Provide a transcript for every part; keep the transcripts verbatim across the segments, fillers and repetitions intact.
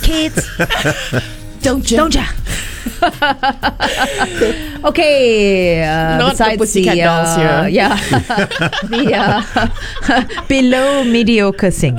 kids. Don't ya? Don't ya? Okay. Uh, Not the Pussycat the, Dolls uh, here. Yeah. the uh, below mediocre singing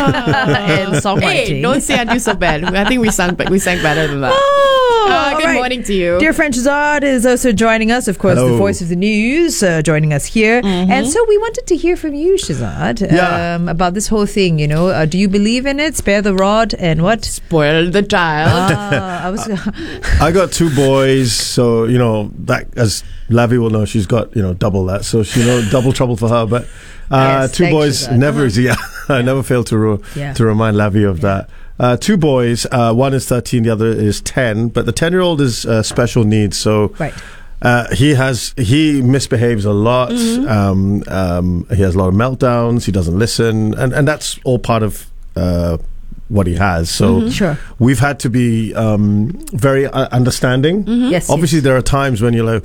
and songwriting. Hey, don't say I do so bad. I think we sang, we sang better than that. Oh, Uh, good all right. morning to you. Dear friend Shazad is also joining us, of course, Hello. the voice of the news, uh, joining us here. And so we wanted to hear from you, Shazad, Yeah. um, about this whole thing. You know, uh, do you believe in it? Spare the rod and what? Spoil the child. Ah, I was. I got two boys, so you know that as Lavi will know, she's got you know double that, so she you know double trouble for her. But uh, Yes, two thanks boys for that. never easy. Yeah, I never fail to ro- Yeah. to remind Lavi of that. Uh, two boys, uh, one is thirteen, the other is ten. But the ten-year-old is uh, special needs, so Right. uh, he has he misbehaves a lot. Um, um, he has a lot of meltdowns. He doesn't listen, and and that's all part of uh, what he has. So Sure. we've had to be um, very uh, understanding. Yes. Obviously, yes. there are times when you're like,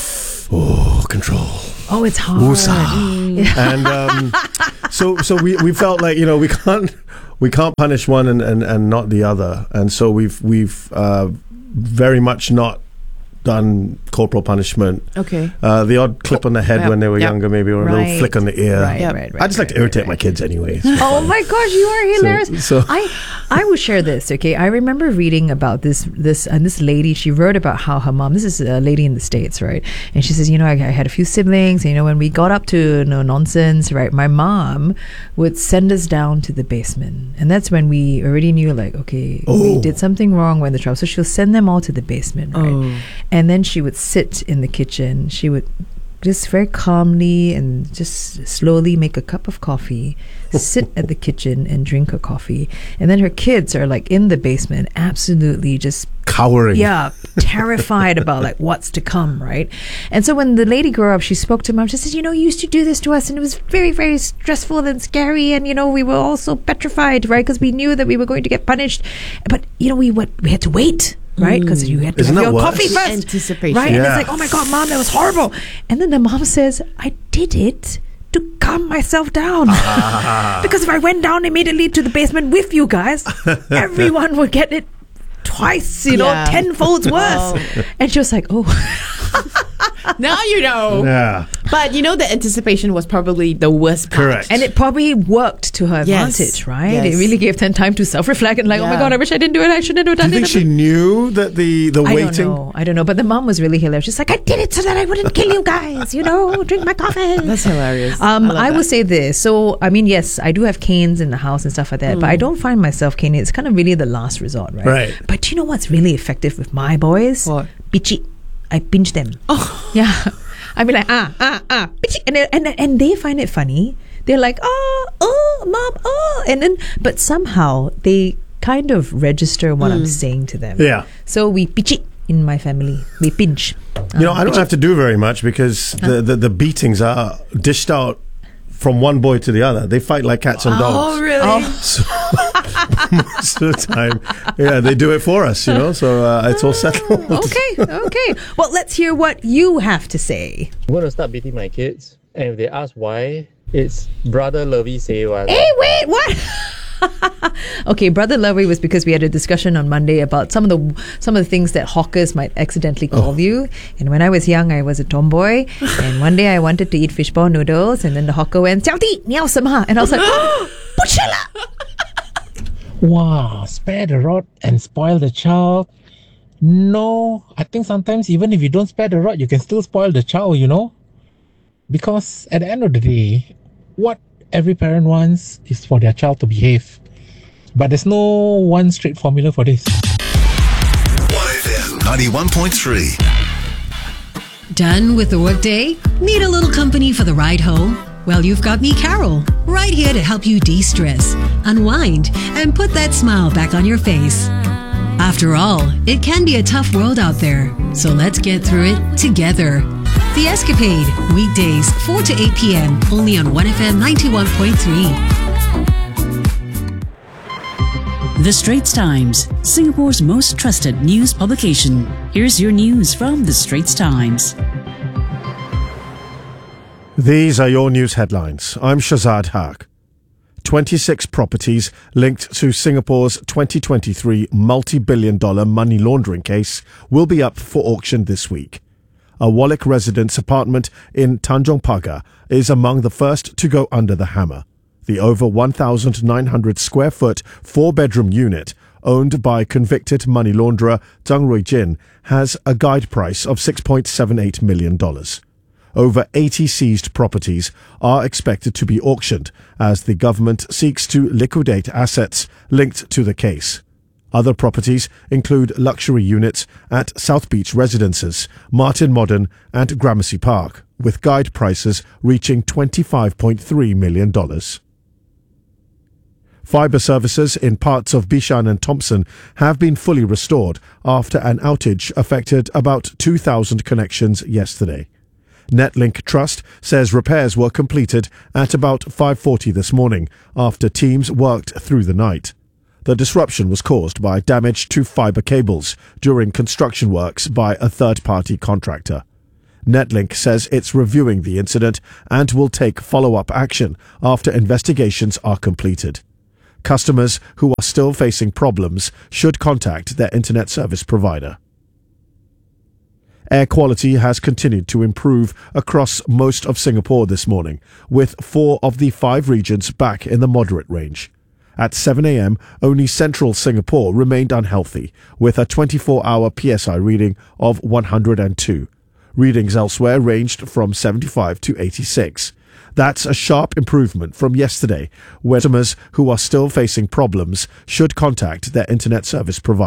oh, control. Oh, it's hard. Woosah. And um, so, so we, we felt like you know we can't we can't punish one and, and, and not the other, and so we've we've uh, very much not done corporal punishment. Okay. Uh, the odd clip on the head Yep. when they were Yep. younger, maybe, or a Right. little flick on the ear. Right, Yep. right, right. I just like right, to irritate right, my right. kids anyway. Oh my gosh, you are hilarious. so- I I will share this, okay? I remember reading about this this and this lady, she wrote about how her mom, this is a lady in the States, right? And she says, you know, I, I had a few siblings, and you know, when we got up to you know, nonsense, right, my mom would send us down to the basement. And that's when we already knew, like, okay, we Oh. did something wrong, we're in the trouble. So she'll send them all to the basement, right? Oh. And then she would sit in the kitchen. She would just very calmly and just slowly make a cup of coffee, sit at the kitchen and drink her coffee. And then her kids are like in the basement, absolutely just Cowering. yeah, terrified about like what's to come, right? And so when the lady grew up, she spoke to mom. She said, you know, you used to do this to us, and it was very, very stressful and scary, and you know, we were all so petrified, right? Because we knew that we were going to get punished, but you know, we what we had to wait. Right, because you had to Isn't have that your worse? coffee first. Anticipation. Right, and Yeah. it's like, oh my God, mom, that was horrible. And then the mom says, I did it to calm myself down. Because if I went down immediately to the basement with you guys, everyone would get it twice, you know, Yeah. tenfold worse. Oh. And she was like, oh, Now you know. Yeah. But you know, the anticipation was probably the worst part. Correct. and it probably worked to her Yes. advantage, right? Yes. It really gave them time to self-reflect and like, oh my Yeah. God, I wish I didn't do it. I shouldn't have Do done you it. think she knew that the the I waiting? don't know. I don't know. But the mom was really hilarious. She's like, I did it so that I wouldn't kill you guys, you know, drink my coffee. That's hilarious. Um, love I, that. will say this. So, I mean, yes, I do have canes in the house and stuff like that, but I don't find myself caning. It's kind of really the last resort, right? Right. But do you know what's really effective with my boys? What? Pichi. I pinch them. Oh. Yeah. I mean, like, ah, ah, ah, pichi. And, they- and, and they find it funny. They're like, oh, oh, mom, oh. And then, but somehow they kind of register what I'm saying to them. Yeah. So we pichi in my family. We pinch. You know, Um, I don't pichi. have to do very much because the, the, the beatings are dished out from one boy to the other. They fight like cats and dogs. Oh, really? So most of the time, yeah, they do it for us, you know, so uh, it's all settled. Okay, okay. Well, let's hear what you have to say. I'm going to start beating my kids. And if they ask why, it's brother Lovey say one. Hey, wait, what? Okay, Brother Lovey was because we had a discussion on Monday about some of the some of the things that hawkers might accidentally call you. And when I was young, I was a tomboy. And one day I wanted to eat fishball noodles, and then the hawker went, 小弟,你要什么? And I was like, oh, 不吃了. Wow, spare the rod and spoil the child. No, I think sometimes even if you don't spare the rod, you can still spoil the child, you know? Because at the end of the day, what every parent wants is for their child to behave. But there's no one straight formula for this. one F M ninety-one point three. Done with the workday? Need a little company for the ride home? Well, you've got me, Carol, right here to help you de-stress, unwind, and put that smile back on your face. After all, it can be a tough world out there, so let's get through it together. The Escapade, weekdays four to eight p.m. only on one F M ninety-one point three. The Straits Times, Singapore's most trusted news publication. Here's your news from The Straits Times. These are your news headlines. I'm Shazad Haq. twenty-six properties linked to Singapore's twenty twenty-three multi-billion dollar money laundering case will be up for auction this week. A Warwick residence apartment in Tanjong Pagar is among the first to go under the hammer. The over one thousand nine hundred square foot four-bedroom unit, owned by convicted money launderer Zhang Ruijin, has a guide price of six point seven eight million dollars. Over eighty seized properties are expected to be auctioned as the government seeks to liquidate assets linked to the case. Other properties include luxury units at South Beach Residences, Martin Modern and Gramercy Park, with guide prices reaching twenty-five point three million dollars. Fibre services in parts of Bishan and Thompson have been fully restored after an outage affected about two thousand connections yesterday. Netlink Trust says repairs were completed at about five forty this morning after teams worked through the night. The disruption was caused by damage to fibre cables during construction works by a third-party contractor. Netlink says it's reviewing the incident and will take follow-up action after investigations are completed. Customers who are still facing problems should contact their internet service provider. Air quality has continued to improve across most of Singapore this morning, with four of the five regions back in the moderate range. At seven a.m, only central Singapore remained unhealthy, with a twenty-four hour P S I reading of one hundred two. Readings elsewhere ranged from seventy-five to eighty-six. That's a sharp improvement from yesterday, where customers who are still facing problems should contact their internet service provider.